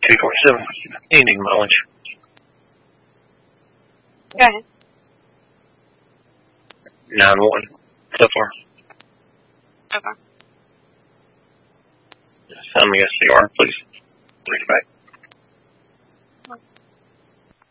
247. Ending mileage. Go ahead. 9-1 so far. Okay. Send me SCR, please. Reach back.